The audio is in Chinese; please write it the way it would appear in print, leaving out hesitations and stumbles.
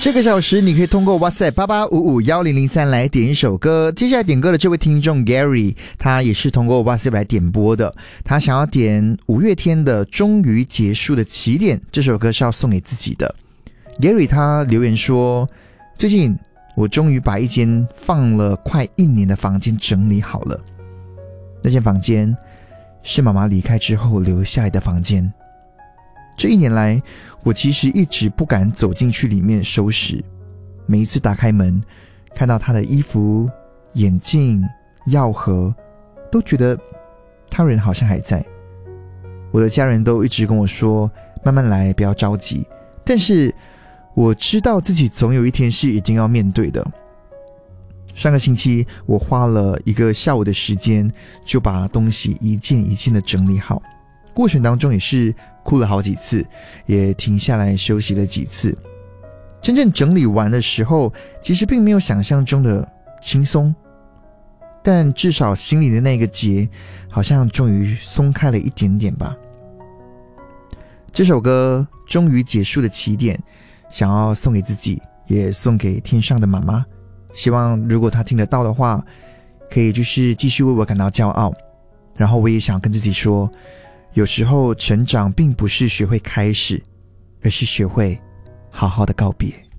这个小时你可以通过 WhatsApp 88551003来点一首歌。接下来点歌的这位听众 Gary， 他也是通过 WhatsApp 来点播的。他想要点五月天的《终于结束的起点》，这首歌是要送给自己的。Gary 他留言说，最近我终于把一间放了快1年的房间整理好了。那间房间是妈妈离开之后留下来的房间。这1年来，我其实一直不敢走进去里面收拾。每一次打开门，看到她的衣服、眼镜、药盒，都觉得她人好像还在。我的家人都一直跟我说，慢慢来，不要着急。但是我知道自己总有一天是一定要面对的。上个星期，我花了1个下午的时间，就把东西一件一件的整理好。过程当中也是哭了好几次，也停下来休息了几次。真正整理完的时候，其实并没有想象中的轻松，但至少心里的那个结好像终于松开了一点点吧。这首歌终于结束的起点，想要送给自己，也送给天上的妈妈。希望如果她听得到的话，可以就是继续为我感到骄傲。然后我也想跟自己说，有时候成长并不是学会开始，而是学会好好的告别。